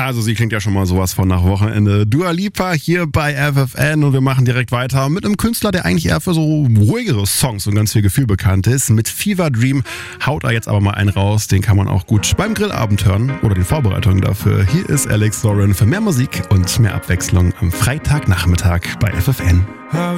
Also sie klingt ja schon mal sowas von nach Wochenende. Dua Lipa hier bei FFN und wir machen direkt weiter mit einem Künstler, der eigentlich eher für so ruhigere Songs und ganz viel Gefühl bekannt ist. Mit Fever Dream haut er jetzt aber mal einen raus, den kann man auch gut beim Grillabend hören oder den Vorbereitungen dafür. Hier ist Alex Lauren für mehr Musik und mehr Abwechslung am Freitagnachmittag bei FFN. How